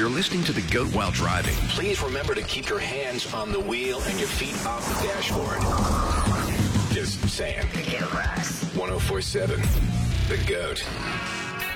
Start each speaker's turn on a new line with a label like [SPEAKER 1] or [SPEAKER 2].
[SPEAKER 1] you're listening to The GOAT while driving,
[SPEAKER 2] Please remember to keep your hands on the wheel and your feet off the dashboard. Just saying. 104.7, The GOAT.